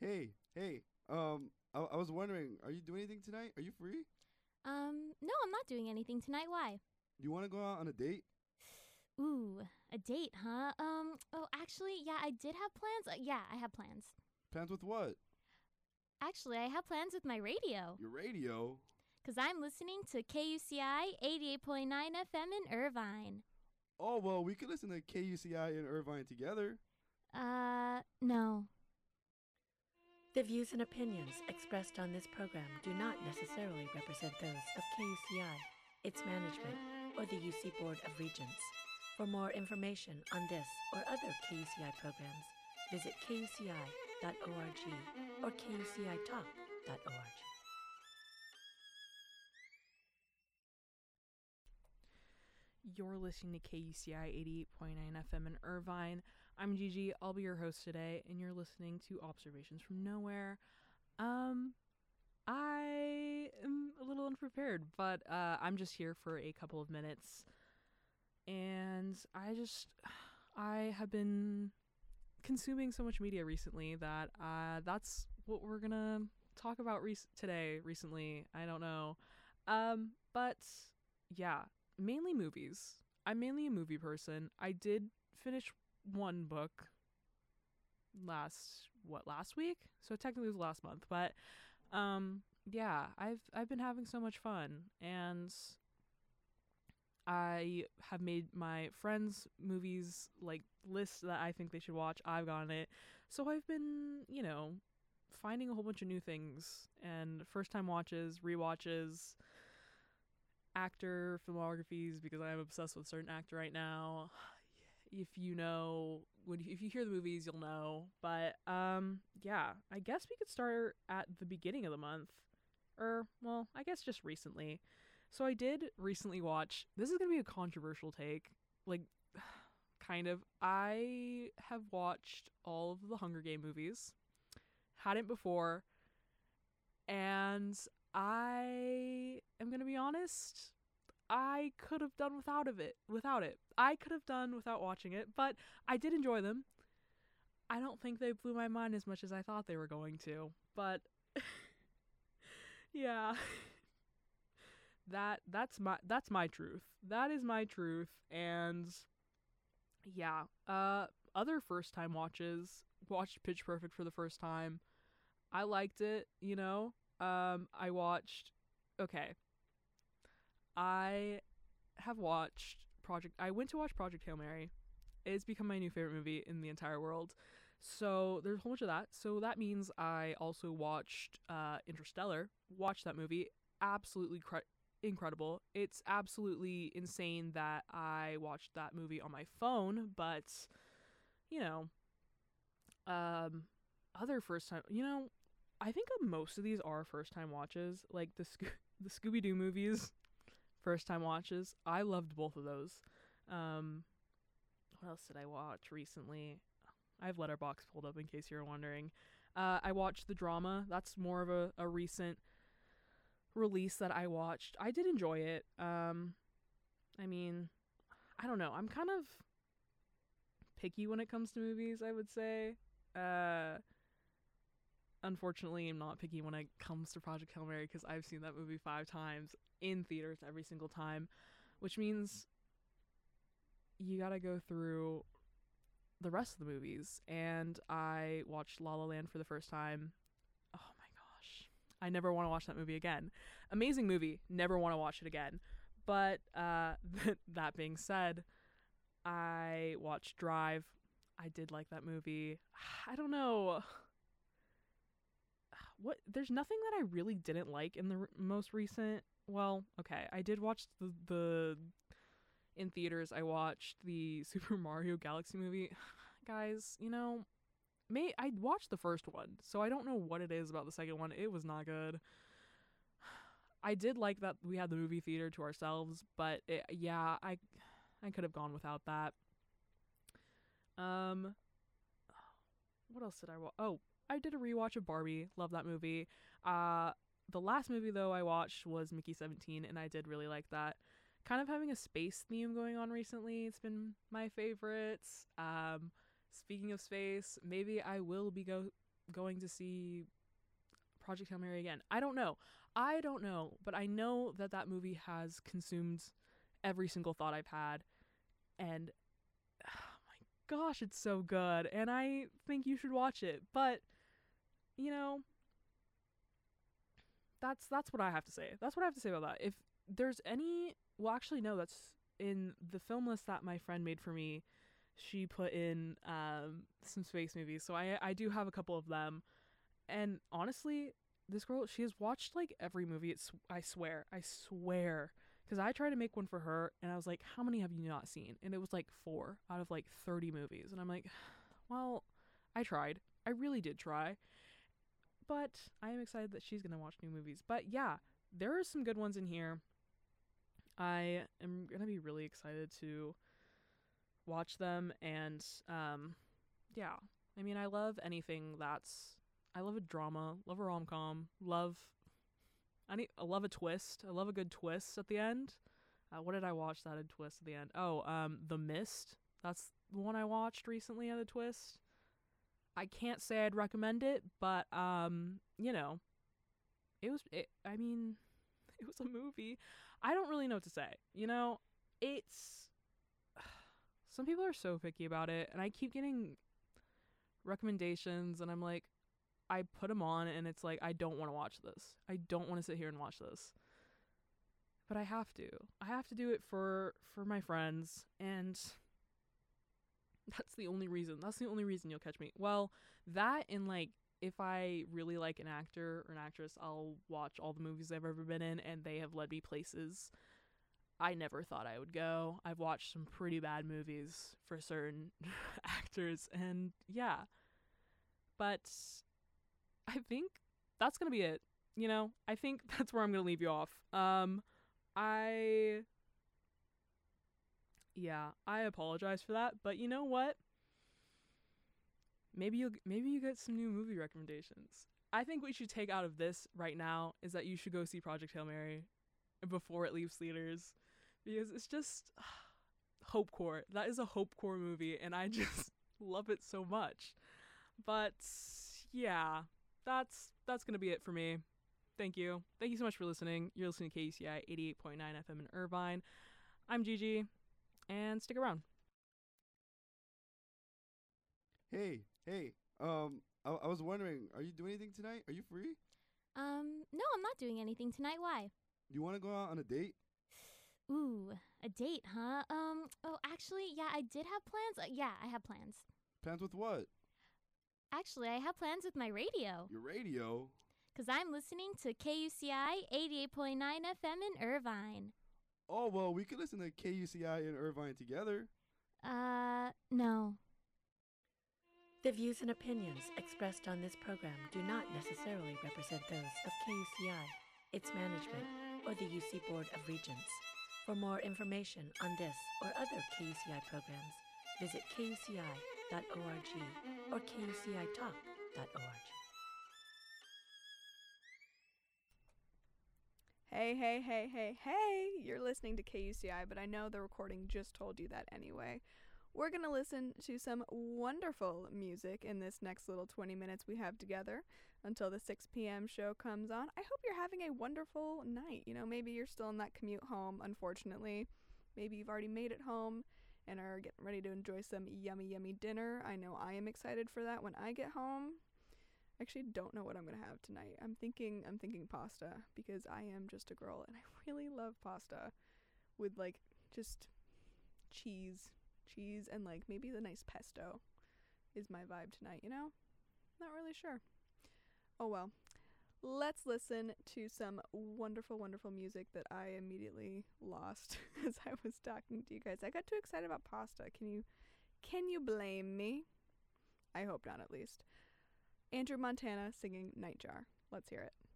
Hey. I was wondering, are you doing anything tonight? Are you free? No, I'm not doing anything tonight. Why? You want to go out on a date? Ooh, a date, huh? Oh, actually, yeah, I did have plans. Yeah, I have plans. Plans with what? Actually, I have plans with my radio. Your radio? Because I'm listening to KUCI 88.9 FM in Irvine. Oh, well, we could listen to KUCI in Irvine together. No. The views and opinions expressed on this program do not necessarily represent those of KUCI, its management, or the UC Board of Regents. For more information on this or other KUCI programs, visit kuci.org or kucitalk.org. You're listening to KUCI 88.9 FM in Irvine. I'm Gigi. I'll be your host today, and you're listening to Observations from Nowhere. I am a little unprepared, but I'm just here for a couple of minutes, and I have been consuming so much media recently that that's what we're gonna talk about recently. I don't know, but yeah, mainly movies. I'm mainly a movie person. I did finish one book last week, so technically it was last month, but yeah, I've been having so much fun, and I have made my friends movies like lists that I think they should watch. I've gotten it, so I've been finding a whole bunch of new things and first time watches, rewatches, actor filmographies, because I am obsessed with a certain actor right now. If you know, if you hear the movies, you'll know. But yeah, I guess we could start at the beginning of the month, or well, I guess just recently. So I did recently watch. This is gonna be a controversial take, like kind of. I have watched all of the Hunger Game movies. Hadn't before, and I am gonna be honest. I could have done without it. I could have done without watching it, but I did enjoy them. I don't think they blew my mind as much as I thought they were going to, but yeah. That's my truth. That is my truth, and yeah. Other first time watched Pitch Perfect for the first time. I liked it, I watched okay. I have watched I went to watch Project Hail Mary. It's become my new favorite movie in the entire world. So there's a whole bunch of that. So that means I also watched Interstellar. Watched that movie. Absolutely incredible. It's absolutely insane that I watched that movie on my phone, but other first time, I think most of these are first time watches, like the Scooby-Doo movies. First time watches. I loved both of those. What else did I watch recently? I have Letterboxd pulled up in case you were wondering. I watched the drama. That's more of a recent release that I watched. I did enjoy it. I mean, I don't know. I'm kind of picky when it comes to movies, I would say. Unfortunately, I'm not picky when it comes to Project Hail Mary because I've seen that movie 5 times in theaters every single time, which means you gotta go through the rest of the movies. And I watched La La Land for the first time. Oh my gosh. I never want to watch that movie again. Amazing movie. Never want to watch it again. But that being said, I watched Drive. I did like that movie. I don't know. There's nothing that I really didn't like in the most recent. Well, okay, I did watch the in theaters. I watched the Super Mario Galaxy movie. Guys, I watched the first one, so I don't know what it is about the second one. It was not good. I did like that we had the movie theater to ourselves, but I could have gone without that. What else did I watch? Oh, I did a rewatch of Barbie. Love that movie. The last movie, though, I watched was Mickey 17, and I did really like that. Kind of having a space theme going on recently. It's been my favorites. Speaking of space, maybe I will be going to see Project Hail Mary again. I don't know, but I know that movie has consumed every single thought I've had, and oh my gosh, it's so good, and I think you should watch it. But you know, that's what I have to say. That's what I have to say about that. If there's any, well, actually no, that's in the film list that my friend made for me. She put in some space movies, so I do have a couple of them. And honestly, this girl, she has watched like every movie. I swear, because I tried to make one for her, and I was like, how many have you not seen? And it was like 4 out of like 30 movies, and I'm like, well, I tried. I really did try. But I am excited that she's gonna watch new movies. But yeah, there are some good ones in here. I am gonna be really excited to watch them, and yeah, I mean, I love anything I love a drama, love a rom-com, love a twist. I love a good twist at the end. What did I watch that had twist at the end? Oh, The Mist. That's the one I watched recently, had a twist. I can't say I'd recommend it, but you know, it was a movie. I don't really know what to say. You know, it's some people are so picky about it, and I keep getting recommendations, and I'm like, I put them on, and it's like, I don't want to watch this. I don't want to sit here and watch this. But I have to. I have to do it for my friends, and that's the only reason. That's the only reason you'll catch me. Well, that and like, if I really like an actor or an actress, I'll watch all the movies I've ever been in, and they have led me places I never thought I would go. I've watched some pretty bad movies for certain actors, and yeah. But I think that's going to be it. You know, I think that's where I'm going to leave you off. I apologize for that, but you know what? Maybe you get some new movie recommendations. I think what you should take out of this right now is that you should go see Project Hail Mary before it leaves theaters, because it's just hopecore. That is a hopecore movie, and I just love it so much. But yeah, that's gonna be it for me. Thank you so much for listening. You're listening to KUCI 88.9 FM in Irvine. I'm Gigi, and stick around. Hey, I was wondering, are you doing anything tonight? Are you free? No, I'm not doing anything tonight. Why? Do you want to go out on a date? Ooh, a date, huh? Oh, actually, yeah, I did have plans. Yeah, I have plans. Plans with what? Actually, I have plans with my radio. Your radio? 'Cause I'm listening to KUCI 88.9 FM in Irvine. Oh, well, we could listen to KUCI in Irvine together. No. The views and opinions expressed on this program do not necessarily represent those of KUCI, its management, or the UC Board of Regents. For more information on this or other KUCI programs, visit kuci.org or kucitalk.org. Hey, you're listening to KUCI, but I know the recording just told you that anyway. We're going to listen to some wonderful music in this next little 20 minutes we have together until the 6 p.m. show comes on. I hope you're having a wonderful night. You know, maybe you're still in that commute home, unfortunately. Maybe you've already made it home and are getting ready to enjoy some yummy dinner. I know I am excited for that when I get home. I actually don't know what I'm going to have tonight. I'm thinking pasta, because I am just a girl and I really love pasta with like just cheese and like maybe the nice pesto is my vibe tonight, you know? Not really sure. Oh well. Let's listen to some wonderful music that I immediately lost as I was talking to you guys. I got too excited about pasta. Can you blame me? I hope not, at least. Andrew Montana singing Nightjar. Let's hear it.